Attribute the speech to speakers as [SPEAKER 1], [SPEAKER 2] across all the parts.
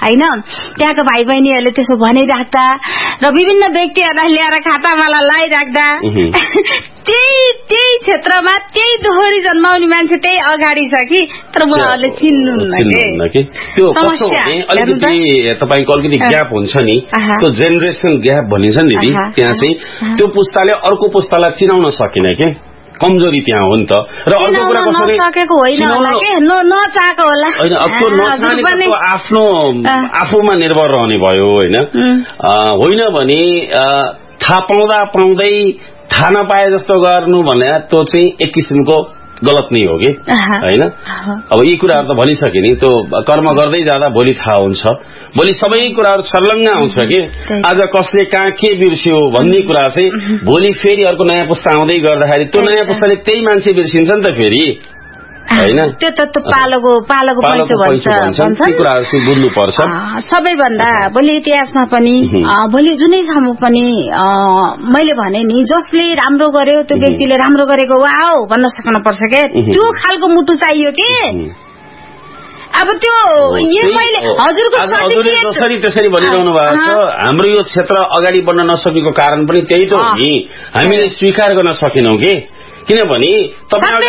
[SPEAKER 1] हैन त्यहाँको भाइ बहिनीहरूले त्यसो भनिराख्दा र विभिन्न व्यक्तिहरूलाई ल्याएर खातामाला लगाइराख्दा त्यही क्षेत्रमा त्यही दोहोरी जन्माउने मान्छे त्यही अगाडि छ कि तर उहाँहरूले चिन्नुहुन्न
[SPEAKER 2] कि त्यो अलिकति तपाईँको अलिकति ग्याप हुन्छ नि त्यो जेनेरेसन ग्याप भनिन्छ नि दिदी त्यहाँ चाहिँ त्यो पुस्ताले अर्को पुस्तालाई चिनाउन सकिन के कमजोरी त्यहाँ हो नि त र अर्को कुरा कसरी
[SPEAKER 1] नसकेको होइन होला के नचाहेको होला
[SPEAKER 2] हैन त्यो नचाहेको आफ्नो आफूमा निर्भर रहने भयो होइन भने थाहा पाउँदै थाहा नपाए जस्तो गर्नु भने त्यो चाहिँ एक किसिमको गलत नै हो कि हैन अब यी कुराहरु त भनिसके नि त्यो कर्म गर्दै जाँदा भोलि थाहा हुन्छ भोलि सबै कुराहरु छर्लङ्ग आउँछ कि आज कसले कहाँ के बिर्स्यो भन्ने कुरा चाहिँ भोलि फेरि अर्को नयाँ पुस्ता आउँदै गर्दाखेरि त्यो नयाँ पुस्ताले त्यही मान्छे बिर्सिन्छ नि त फेरि हैन
[SPEAKER 1] त्यो त पालोको पैसो भन्छ
[SPEAKER 2] कुराहरु बुझ्नु पर्छ
[SPEAKER 1] सबैभन्दा भोलि इतिहासमा पनि भोलि जुनै ठाउँमा पनि मैले भने नि जसले राम्रो गर्यो त्यो व्यक्तिले राम्रो गरेको वाओ भन्न सक्न पर्छ के त्यो खालको मुटु चाहियो के अब त्यो मैले हजुरले
[SPEAKER 2] जसरी त्यसरी भनिरहनु भएको छ हाम्रो यो क्षेत्र अगाडि बढ्न नसकेको कारण पनि त्यही त हो नि हामीले स्वीकार गर्न सकेनौं के किनभने तपाईं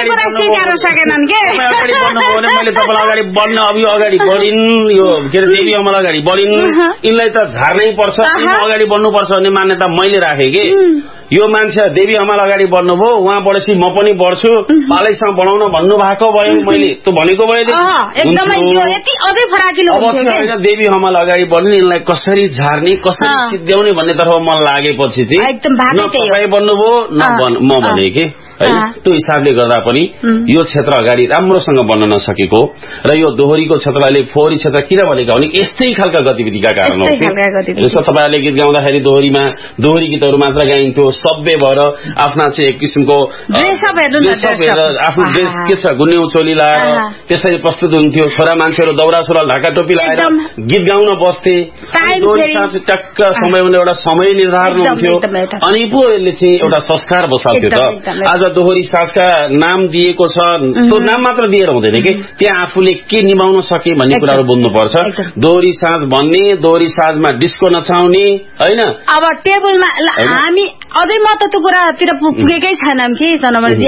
[SPEAKER 2] अगाडि बढ्नुभयो भने मैले तपाईलाई अगाडि बढ्न अब यो अगाडि बढिन् यो के अरे देवी अमल अगाडि बढिन् यिनलाई त झार्नै पर्छ अगाडि बढ्नुपर्छ भन्ने मान्यता मैले राखे के यो मान्छे देवी अमल अगाडि बढ्नुभयो उहाँ बढेपछि म पनि बढ्छु पालैसँग बढाउन भन्नु भएको भयो मैले त्यो भनेको भए
[SPEAKER 1] एकदमै यो यति अझै फराकिलो
[SPEAKER 2] हुन्छ के देवी अमल अगाडि बढ्ने यिनलाई कसरी झार्ने कसरी सिद्ध्याउने भन्ने तर्फ मन लागेपछि चाहिँ
[SPEAKER 1] एकदम
[SPEAKER 2] तपाईँ बन्नुभयो न म भने के त्यो हिसाबले गर्दा पनि यो क्षेत्र अगाडि राम्रोसँग बन्न नसकेको र यो दोहोरीको क्षेत्रले फोहोरी क्षेत्र किन भनेका भने यस्तै खालका गतिविधिका कारण हो जस्तो तपाईहरुले गीत गाउँदाखेरि दोहोरी गीतहरू मात्र गाइन्थ्यो सभ्य भएर आफ्ना चाहिँ एक किसिमको आफ्नो ड्रेस के छ गुन्यौ चोली लाएर त्यसरी प्रस्तुत हुन्थ्यो छोरा मान्छेहरू दौरा सुरुवाल ढाका टोपी लगाएर गीत गाउन बस्थे टक्क समयमा एउटा समय निर्धारण हुन्थ्यो अनि पो यसले चाहिँ एउटा संस्कार बसाल्थ्यो त आज दोहोरी साँझका नाम दिएको छ त्यो नाम मात्र दिएर हुँदैन कि त्यहाँ आफूले के निभाउन सके भन्ने कुराहरू बुझ्नुपर्छ दोहोरी साँझ भन्ने दोहोरी साँझमा डिस्को नचाउने हैन
[SPEAKER 1] अब टेबलमा हामी अझै म त त्यो कुरातिर पुगेकै छैनौं कि जनमरजी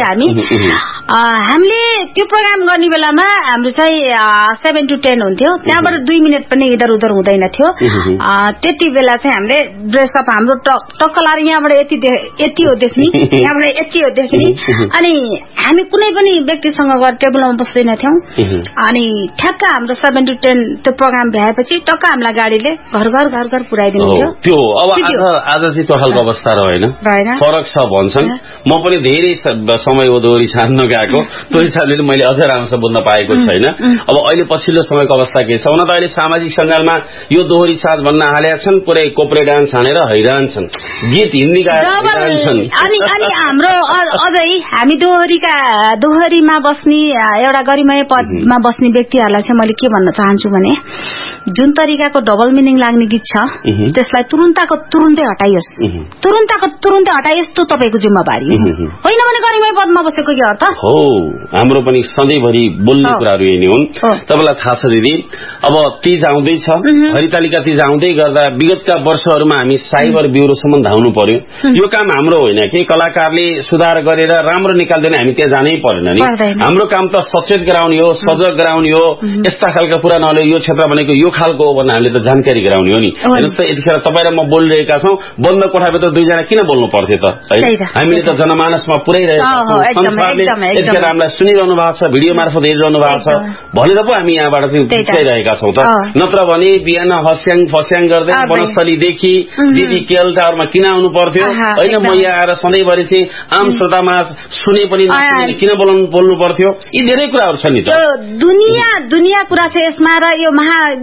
[SPEAKER 1] हामीले त्यो प्रोग्राम गर्ने बेलामा हाम्रो चाहिँ 7 to 10 हुन्थ्यो त्यहाँबाट 2 मिनेट पनि इधर उधर हुँदैन थियो त्यति बेला चाहिँ हामीले ड्रेसअप हाम्रो टक्कलार यहाँबाट यति हो देख्ने यहाँबाट यति हो देख्ने अनि हामी कुनै पनि व्यक्तिसँग गएर टेबलमा बस्दैन थियौं अनि ठ्याक्क हाम्रो 7 to 10 त्यो प्रोग्राम भ्याएपछि टक्क हामीलाई गाडीले घर घर पुर्याइदिनु थियो
[SPEAKER 2] त्यो अब आज चाहिँ त्यो खालको अवस्था रहेन फरक छ भन्छन् म पनि धेरै समय हो दोहोरी छान्न गएको त्यो हिसाबले मैले अझ राम्रोसँग बुझ्न पाएको छैन अब अहिले पछिल्लो समयको अवस्था के छ हुन त अहिले सामाजिक सञ्जालमा यो दोहोरी साथ भन्न हालेका छन् पुरै कोप्रे डान्स हानेर हैरान छन् गीत हिन्दी गाएर छन्
[SPEAKER 1] अनि हाम्रो अझै हामी दोहोरीमा बस्ने एउटा गरिमाय पदमा बस्ने व्यक्तिहरूलाई चाहिँ मैले के भन्न चाहन्छु भने जुन तरिकाको डबल मिनिङ लाग्ने गीत छ त्यसलाई तुरुन्तै हटाइयोस् तुरुन्तै हटाइयोस् त्यो तपाईको जिम्मेवारी होइन भने गरिमाय पदमा बसेको के अर्थ
[SPEAKER 2] हो हाम्रो पनि सधैँभरि बोल्ने कुराहरू यही नै हुन् तपाईलाई थाहा छ दिदी अब तीज आउँदैछ हरितालिका तीज आउँदै गर्दा विगतका वर्षहरूमा हामी साइबर ब्युरोसम्म धाउनु पर्यो यो काम हाम्रो होइन कि कलाकारले सुधार गरेर राम्रो निकाल्दैन हामी त्यहाँ जानै पर्दैन नि हाम्रो काम त सचेत गराउने हो सजग गराउने हो यस्ता खालका कुरा नले यो क्षेत्र भनेको यो खालको हो भनेर हामीले त जानकारी गराउने हो नि हेर्नुस् त यतिखेर तपाईँ र म बोलिरहेका छौं बन्द कोठाभित्र दुईजना किन बोल्नु पर्थ्यो त हामीले त जनमानसमा पुर्याइरहेका छौं संसारले यतिखेर हामीलाई सुनिरहनु भएको छ भिडियो मार्फत हेरिरहनु भएको छ भनेर पो हामी यहाँबाट चाहिँ पुर्याइरहेका छौं त नत्र भने बिहान हस्याङ फस्याङ गर्दै वनस्थलीदेखि दिदी केएल टावरमा किन आउनु पर्थ्यो होइन म यहाँ आएर सधैँभरि चाहिँ आम श्रोतामा सुने पनि किन बोल्नु पर्थ्यो यी धेरै कुराहरू छन् नि त
[SPEAKER 1] दुनिया कुरा छ यसमा र यो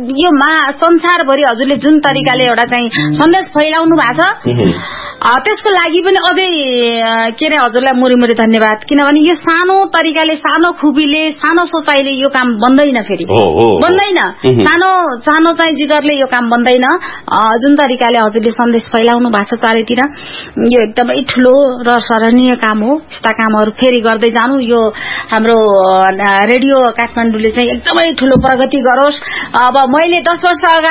[SPEAKER 1] संसारभरि हजुरले जुन तरिकाले एउटा चाहिँ सन्देश फैलाउनु भएको छ त्यसको लागि पनि अझै के रे हजुरलाई मुरी धन्यवाद किनभने यो सानो तरिकाले सानो खुबीले सानो सोचाइले यो काम बन्दैन फेरि बन्दैन सानो चाहिँ जिगरले यो काम बन्दैन जुन तरिकाले हजुरले सन्देश फैलाउनु भएको छ चारैतिर यो एकदमै ठुलो र सराहनीय काम हो यस्ता कामहरू फेरि गर्दै जानु यो हाम्रो रेडियो काठमाडौँले चाहिँ एकदमै ठुलो प्रगति गरोस् अब मैले 10 वर्ष